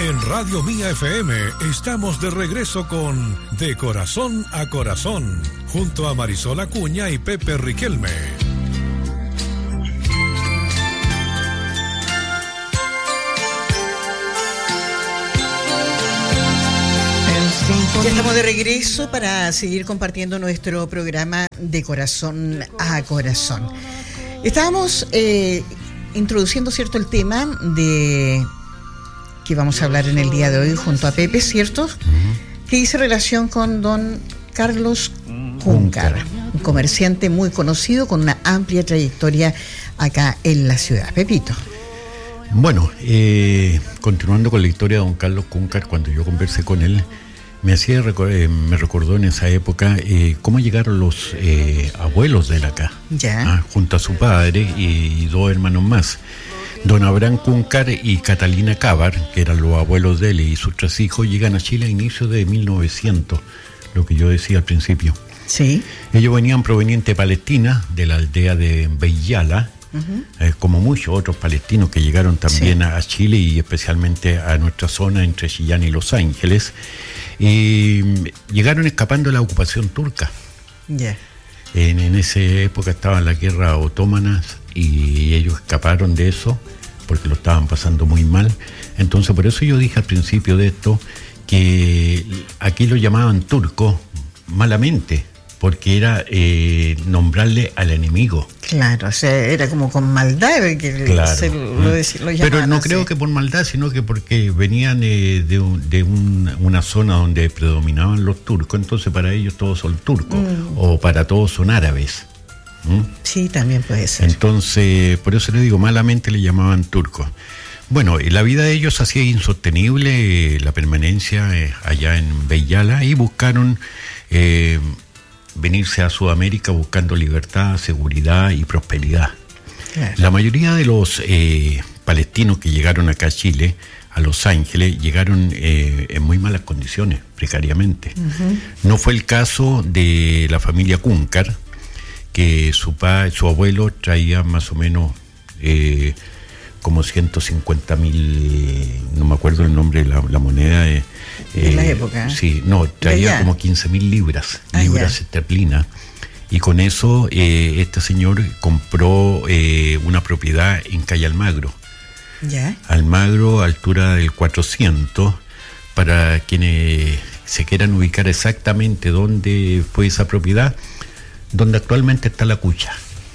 En Radio Mía FM estamos de regreso con De Corazón a Corazón, junto a Marisol Acuña y Pepe Riquelme. Ya estamos de regreso para seguir compartiendo nuestro programa De Corazón a Corazón. Estábamos introduciendo, ¿cierto?, el tema de que vamos a hablar en el día de hoy junto a Pepe, ¿cierto? Que dice relación con don Carlos Cúncar, un comerciante muy conocido con una amplia trayectoria acá en la ciudad. Pepito. Bueno, continuando con la historia de don Carlos Cúncar, cuando yo conversé con él, me recordó en esa época cómo llegaron los abuelos de él acá, junto a su padre y dos hermanos más, don Abraham Cúncar y Catalina Cávar, que eran los abuelos de él, y sus tres hijos llegan a Chile a inicios de 1900, lo que yo decía al principio. Sí. Ellos venían provenientes de Palestina, de la aldea de Beiyala, como muchos otros palestinos que llegaron también a Chile y especialmente a nuestra zona entre Chillán y Los Ángeles, y llegaron escapando de la ocupación turca. En esa época estaban las guerras otomanas y ellos escaparon de eso porque lo estaban pasando muy mal. Entonces por eso yo dije al principio de esto que aquí lo llamaban turco malamente, porque era nombrarle al enemigo. Claro, o sea, era como con maldad que lo llamaban. Pero no así. creo que por maldad, sino que porque venían de una zona donde predominaban los turcos, entonces para ellos todos son turcos, o para todos son árabes. Sí, también puede ser. Entonces, por eso le digo, malamente le llamaban turcos. Bueno, la vida de ellos hacía insostenible la permanencia allá en Beiyala y buscaron venirse a Sudamérica buscando libertad, seguridad y prosperidad. Claro. La mayoría de los palestinos que llegaron acá a Chile, a Los Ángeles, llegaron en muy malas condiciones, precariamente. No fue el caso de la familia Cúncar, que su abuelo traía más o menos como 150.000, no me acuerdo el nombre de la moneda. ¿De la época? Sí, no, traía como 15.000 libras esterlinas. Y con eso este señor compró una propiedad en calle Almagro. Almagro, altura del 400, para quienes se quieran ubicar exactamente dónde fue esa propiedad, donde actualmente está la Cucha.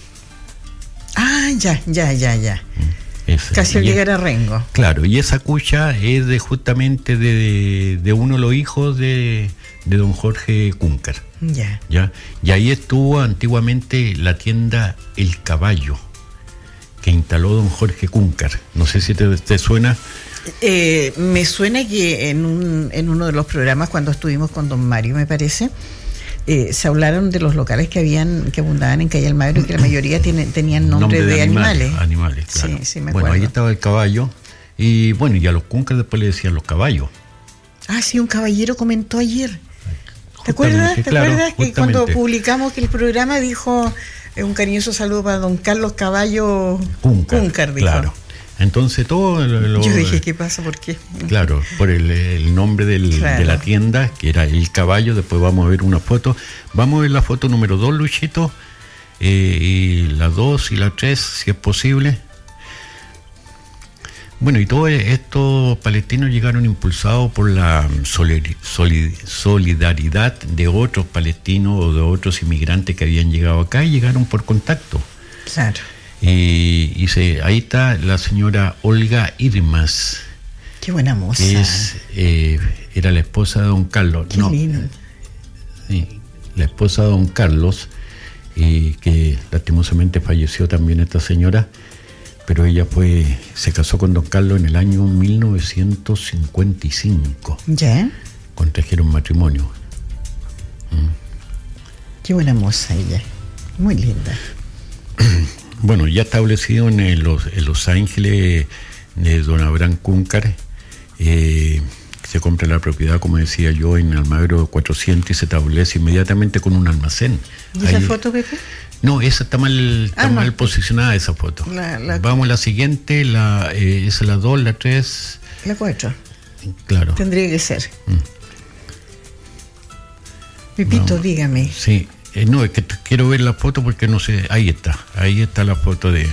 Casi al llegar a Rengo. Claro, y esa Cucha es justamente de uno de los hijos de don Jorge Cúncar. ¿Ya? Y ahí estuvo antiguamente la tienda El Caballo, que instaló don Jorge Cúncar. No sé si te suena. Me suena que en uno de los programas, cuando estuvimos con don Mario, me parece, se hablaron de los locales que abundaban en calle Almagro y que la mayoría tenían nombre de animales. Animales, claro. Sí, me acuerdo. Bueno, ahí estaba el caballo y bueno, y a los Cúncar después le decían los caballos. Ah, sí, un caballero comentó ayer. ¿Te acuerdas? Que cuando publicamos que el programa dijo un cariñoso saludo para don Carlos Caballo Cúncar, dijo. Claro. Entonces todo yo dije, ¿qué pasa? ¿Por qué? Claro, por el nombre de la tienda, que era El Caballo. Después vamos a ver una foto. Vamos a ver la foto número 2, Luchito, y la 2 y la 3, si es posible. Bueno, y todos estos palestinos llegaron impulsados por la solidaridad de otros palestinos o de otros inmigrantes que habían llegado acá y llegaron por contacto. Claro. Y ahí está la señora Olga Irmas. Qué buena moza. Que era la esposa de don Carlos. Qué lindo. Sí, la esposa de don Carlos, que lastimosamente falleció también esta señora, pero ella se casó con don Carlos en el año 1955. ¿Ya? Contrajeron matrimonio. Qué buena moza ella. Muy linda. Bueno, ya establecido en Los Ángeles, don Abraham Cúncar, se compra la propiedad, como decía yo, en Almagro 400 y se establece inmediatamente con un almacén. ¿Y esa foto, Pepe? No, esa está mal posicionada, esa foto. Vamos a la siguiente, esa es la 2, la 3. La 4. Claro. Tendría que ser. Pepito, dígame. Sí, no, es que quiero ver la foto porque no sé. Ahí está la foto de...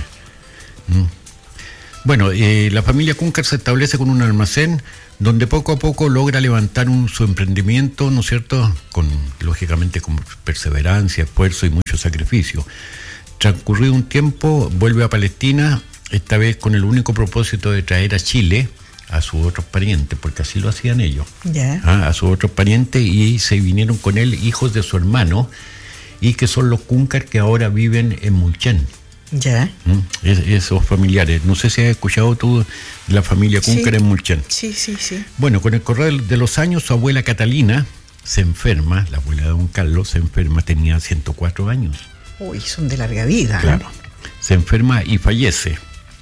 Bueno, la familia Cúncar se establece con un almacén donde poco a poco logra levantar su emprendimiento, ¿no es cierto?, lógicamente con perseverancia, esfuerzo y mucho sacrificio. Transcurrido un tiempo, vuelve a Palestina, esta vez con el único propósito de traer a Chile a sus otros parientes, porque así lo hacían ellos, a sus otros parientes, y se vinieron con él hijos de su hermano, y que son los Cúncar que ahora viven en Mulchen. Ya. Esos familiares. No sé si has escuchado tú de la familia Cúncar en Mulchen. Sí. Bueno, con el correr de los años, su abuela Catalina se enferma, la abuela de don Carlos se enferma, tenía 104 años. Uy, son de larga vida. Claro. Se enferma y fallece.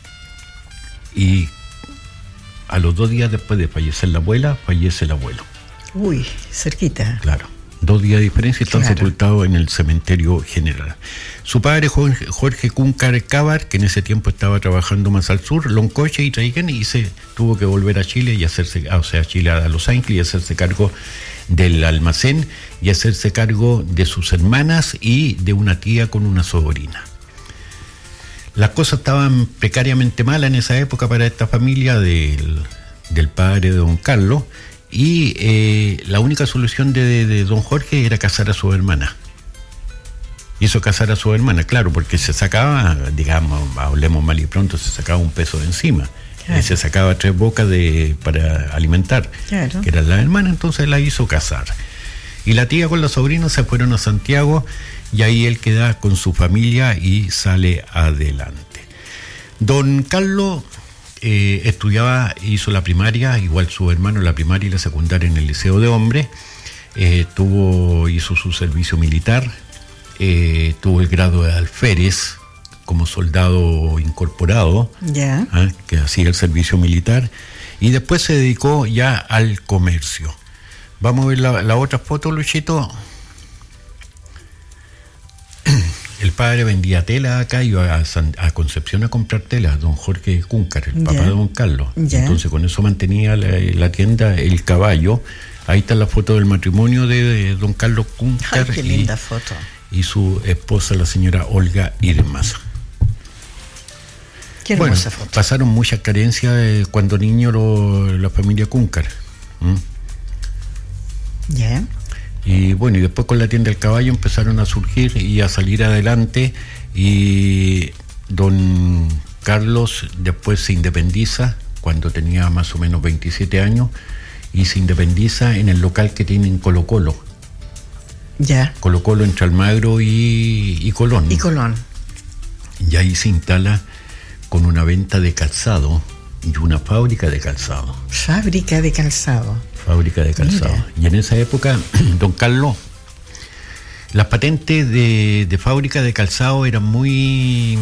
Y a los 2 días después de fallecer la abuela, fallece el abuelo. Uy, cerquita. Claro. 2 días de diferencia, están sepultados en el cementerio general. Su padre, Jorge Cúncar Cávar, que en ese tiempo estaba trabajando más al sur, Loncoche y Traiguén, y se tuvo que volver a Chile y a Los Ángeles, y hacerse cargo del almacén y hacerse cargo de sus hermanas y de una tía con una sobrina. Las cosas estaban precariamente malas en esa época para esta familia del padre de don Carlos. Y la única solución de don Jorge era casar a su hermana. Hizo casar a su hermana, claro, porque se sacaba, digamos, hablemos mal y pronto, se sacaba un peso de encima. Claro. Se sacaba 3 bocas para alimentar, claro, que era la hermana, entonces la hizo casar. Y la tía con la sobrina se fueron a Santiago, y ahí él queda con su familia y sale adelante. Don Carlos hizo la primaria, igual su hermano, la primaria y la secundaria en el Liceo de Hombres. Hizo su servicio militar, tuvo el grado de alférez como soldado incorporado, que hacía el servicio militar, y después se dedicó ya al comercio. Vamos a ver la otra foto, Luchito. El padre vendía tela acá, iba a Concepción a comprar tela, don Jorge Cúncar, el papá de don Carlos. Entonces con eso mantenía la tienda El Caballo. Ahí está la foto del matrimonio de don Carlos Cúncar. Ay, qué linda foto. Y su esposa, la señora Olga Irmas. Qué hermosa foto. Pasaron muchas carencias cuando niño la familia Cúncar. Y bueno, y después con la tienda del Caballo empezaron a surgir y a salir adelante, y don Carlos después se independiza cuando tenía más o menos 27 años, y se independiza en el local que tiene en Colo Colo. Colo Colo entre Almagro y Colón. Y ahí se instala con una venta de calzado y una fábrica de calzado. Fábrica de calzado. Mira. Y en esa época, don Carlos, las patentes de fábrica de calzado eran muy,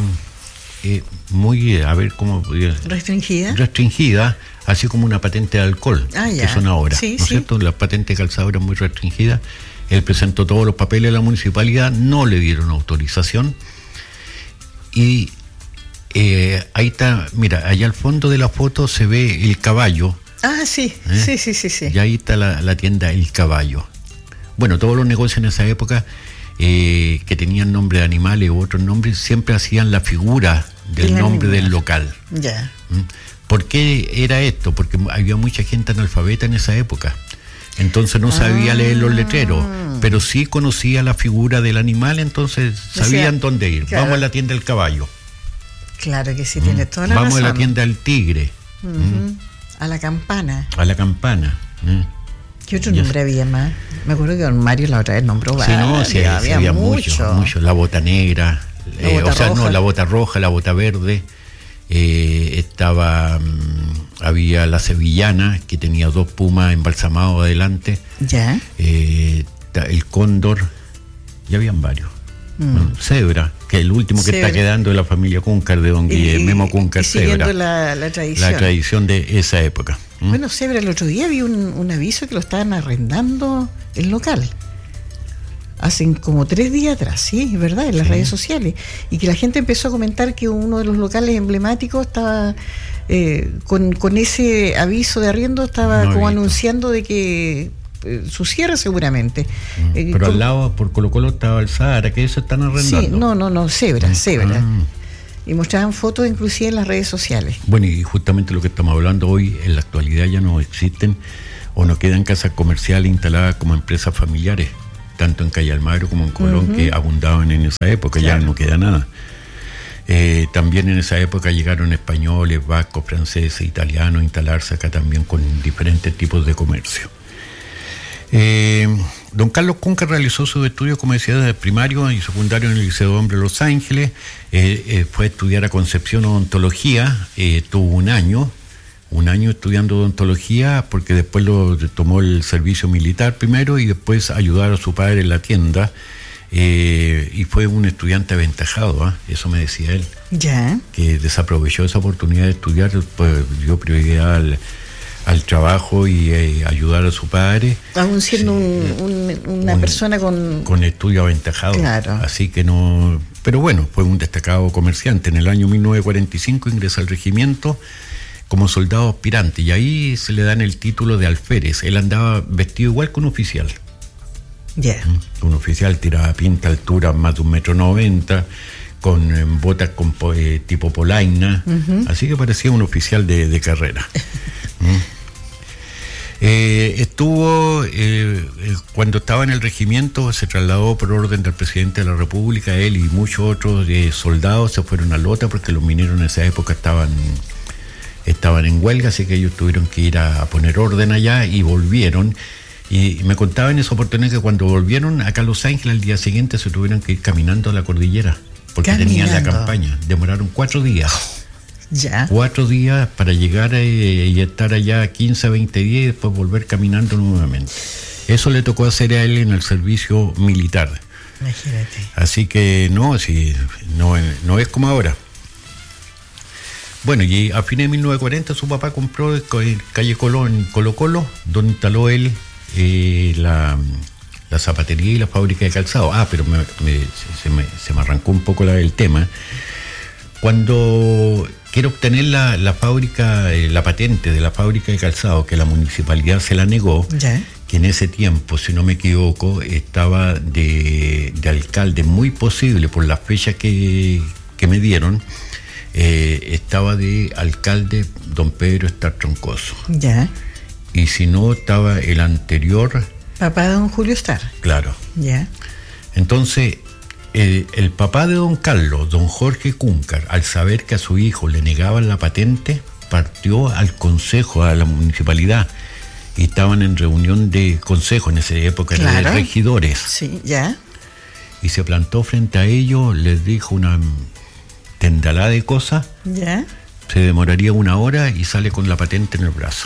a ver cómo... Restringidas, así como una patente de alcohol, que son ahora, ¿no es cierto? Las patentes de calzado eran muy restringidas. Él presentó todos los papeles a la municipalidad, no le dieron autorización, y ahí está, mira, allá al fondo de la foto se ve el caballo. Sí. Y ahí está la tienda El Caballo. Bueno, todos los negocios en esa época que tenían nombre de animales u otros nombres, siempre hacían la figura del nombre del local. ¿Por qué era esto? Porque había mucha gente analfabeta en esa época. Entonces no sabía leer los letreros, pero sí conocía la figura del animal, entonces sabían dónde ir. Claro. Vamos a la tienda del Caballo. Claro que sí, tiene toda la razón. Vamos a la tienda del Tigre. A la Campana. ¿Qué otro nombre había más? Me acuerdo que don Mario la otra vez nombró había mucho. La bota negra, la bota roja, la bota verde. Había la sevillana, que tenía 2 pumas embalsamados adelante. El cóndor, y habían varios. Cebra, que es el último que está quedando de la familia Cúncar, de don Guillermo Cúncar Cebra. Siguiendo la tradición. La tradición de esa época. Bueno, Cebra, el otro día vi un aviso que lo estaban arrendando el local. Hacen como 3 días atrás, sí, es verdad, en las redes sociales. Y que la gente empezó a comentar que uno de los locales emblemáticos estaba con ese aviso de arriendo estaba como anunciando de que su cierre seguramente. Pero al lado, por Colo Colo, estaba el Sahara, que eso están arrendando. Sí, no, Zebra. Y mostraban fotos inclusive en las redes sociales. Bueno, y justamente lo que estamos hablando hoy, en la actualidad ya no existen o no quedan casas comerciales instaladas como empresas familiares, tanto en Calle Almagro como en Colón, que abundaban en esa época, claro. Ya no queda nada. También en esa época llegaron españoles, vascos, franceses, italianos a instalarse acá también con diferentes tipos de comercio. Don Carlos Cunca realizó sus estudios, como decía, de primario y secundario en el Liceo de Hombre de Los Ángeles. Fue a estudiar a Concepción odontología, tuvo un año estudiando odontología, porque después lo tomó el servicio militar primero y después ayudar a su padre en la tienda, y fue un estudiante aventajado, eso me decía él, que desaprovechó esa oportunidad de estudiar, pues dio prioridad al trabajo y ayudar a su padre. Aún siendo una persona con estudio aventajado. Claro. Así que no. Pero bueno, fue un destacado comerciante. En el año 1945 ingresa al regimiento como soldado aspirante y ahí se le dan el título de alférez. Él andaba vestido igual que un oficial. Un oficial tiraba pinta, altura más de 1,90 m, con botas con tipo polaina. Así que parecía un oficial de carrera. Estuvo cuando estaba en el regimiento, se trasladó por orden del presidente de la República. Él y muchos otros soldados se fueron a Lota porque los mineros en esa época estaban en huelga, así que ellos tuvieron que ir a poner orden allá y volvieron. Y me contaba en esa oportunidad que cuando volvieron acá a Los Ángeles al día siguiente se tuvieron que ir caminando a la cordillera porque tenían la campaña. Demoraron 4 días. 4 días para llegar y estar allá 15 a 20 días y después volver caminando nuevamente. Eso le tocó hacer a él en el servicio militar. Imagínate. Así que no es como ahora. Bueno, y a fines de 1940 su papá compró en calle Colón, Colo Colo, donde instaló él la zapatería y la fábrica de calzado. Pero se me arrancó un poco el tema. Cuando quiere obtener la fábrica, la patente de la fábrica de calzado, que la municipalidad se la negó, que en ese tiempo, si no me equivoco, estaba de alcalde, muy posible por las fechas que me dieron, estaba de alcalde don Pedro Estar Troncoso. Y si no, estaba el anterior. Papá de don Julio Estar. Claro. Entonces, el papá de don Carlos, don Jorge Cúncar, al saber que a su hijo le negaban la patente, partió al consejo, a la municipalidad, y estaban en reunión de consejo en esa época, de regidores. Sí, y se plantó frente a ellos, les dijo una tendalada de cosas. Se demoraría 1 hora y sale con la patente en el brazo.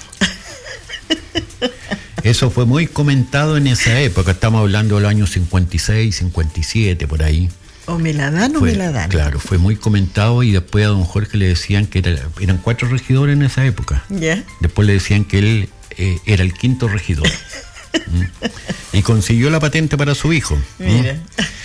Eso fue muy comentado en esa época, estamos hablando de los años 56, 57, por ahí. O me la dan o me la dan. Claro, fue muy comentado y después a don Jorge le decían que eran 4 regidores en esa época. Después le decían que él era el 5º regidor. Y consiguió la patente para su hijo. Mira.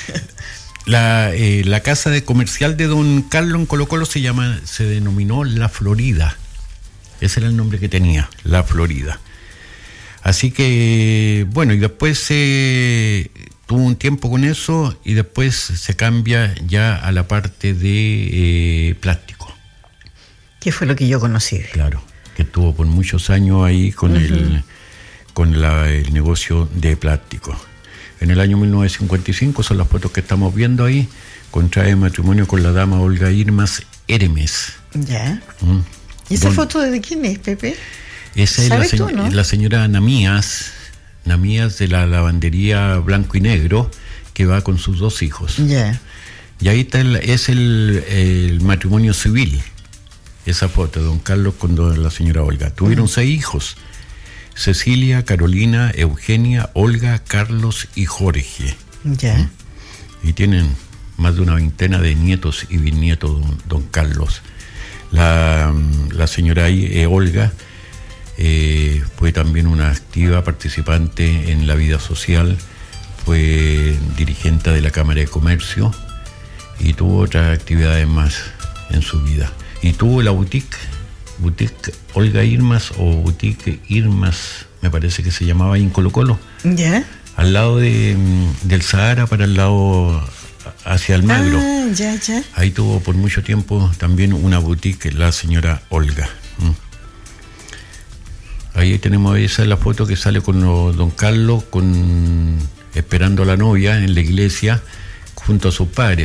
La casa de comercial de don Carlos en Colo Colo se denominó La Florida. Ese era el nombre que tenía, La Florida. Así que, bueno, y después tuvo un tiempo con eso y después se cambia ya a la parte de plástico. ¿Qué fue lo que yo conocí? Claro, que estuvo por muchos años ahí con el negocio de plástico. En el año 1955, son las fotos que estamos viendo ahí, contrae matrimonio con la dama Olga Irmas Hermes. ¿Y esa foto de quién es, Pepe? Esa es la señora Namías de la lavandería Blanco y Negro, que va con sus 2 hijos. Y ahí está el matrimonio civil, esa foto de don Carlos con la señora Olga. Tuvieron 6 hijos: Cecilia, Carolina, Eugenia, Olga, Carlos y Jorge. Y tienen más de una veintena de nietos y bisnietos don Carlos. La señora Olga fue también una activa participante en la vida social, fue dirigente de la Cámara de Comercio y tuvo otras actividades más en su vida. Y tuvo la boutique Boutique Olga Irmas o Boutique Irmas, me parece que se llamaba ahí en Colo Colo. ¿Ya? Al lado del Sahara, para el lado hacia Almagro. Ya. Ahí tuvo por mucho tiempo también una boutique la señora Olga. Ahí tenemos esa es la foto que sale con don Carlos esperando a la novia en la iglesia junto a sus padres.